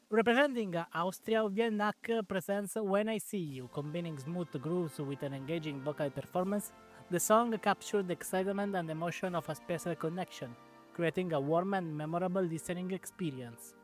Representing Austria, Viennak presents When I See You, combining smooth grooves with an engaging vocal performance. The song captured the excitement and emotion of a special connection, creating a warm and memorable listening experience.